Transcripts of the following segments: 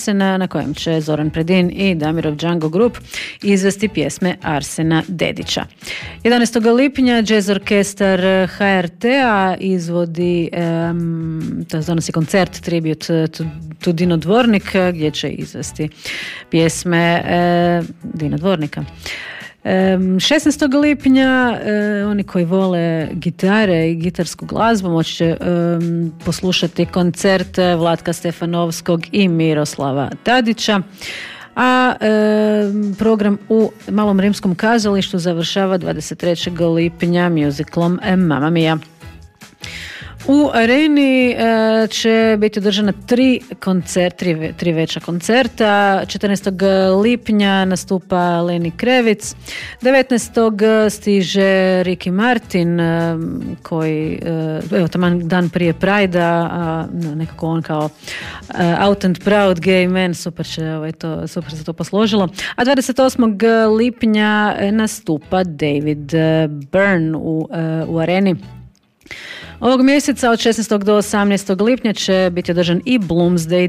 Arsena, na kojem će Zoran Predin i Damirov Django Group izvesti pjesme Arsena Dedića. 11. lipnja Jazz orkestar HRT-a izvodi, to donosi koncert Tribute to Dino Dvornik, gdje će izvesti pjesme Dino Dvornika. 16. lipnja oni koji vole gitare i gitarsku glazbu moći će poslušati koncert Vlatka Stefanovskog i Miroslava Tadića, a program u Malom rimskom kazalištu završava 23. lipnja musicalom Mamma Mia. U Areni će biti održana tri veća koncerta. 14. lipnja nastupa Leni Krevic. 19. stiže Ricky Martin, koji taman dan prije Pride-a, nekako on kao out and proud gay man, super se to posložilo. A 28. lipnja nastupa David Byrne u Areni. Ovog mjeseca od 16. do 18. lipnja će biti održan i Bloomsday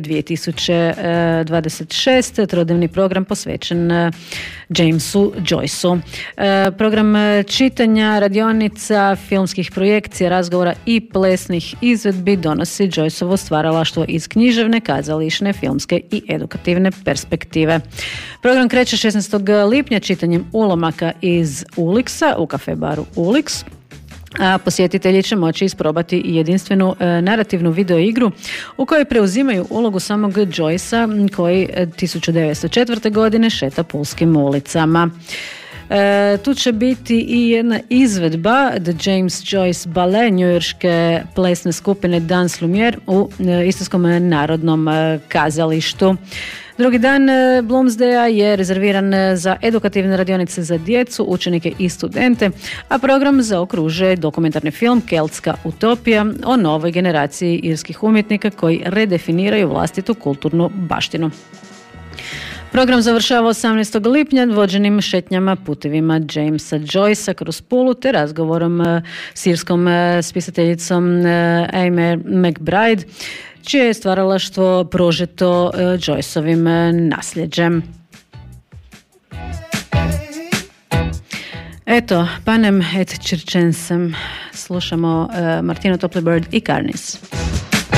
2026, trodnevni program posvećen Jamesu Joyceu. Program čitanja, radionica, filmskih projekcija, razgovora i plesnih izvedbi donosi Joyceovo stvaralaštvo iz književne, kazališne, filmske i edukativne perspektive. Program kreće 16. lipnja čitanjem ulomaka iz Ulixa u kafe baru Ulix. A posjetitelji će moći isprobati jedinstvenu narativnu video igru u kojoj preuzimaju ulogu samog Joycea koji 1904. godine šeta pulskim ulicama. Tu će biti i jedna izvedba The James Joyce Ballet njujorške plesne skupine Dance Lumiere u Istarskom narodnom kazalištu. Drugi dan Bloomsdaya je rezerviran za edukativne radionice za djecu, učenike i studente, a program zaokružuje dokumentarni film Keltska utopija o novoj generaciji irskih umjetnika koji redefiniraju vlastitu kulturnu baštinu. Program završava 18. lipnja vođenim šetnjama putevima Jamesa Joycea kroz Pulu te razgovorom s irskom spisateljicom Aimee McBride, čije je stvaralaštvo prožeto Joyceovim nasljeđem. Eto, panem et circensem, slušamo Martino Topley Bird i Carnis.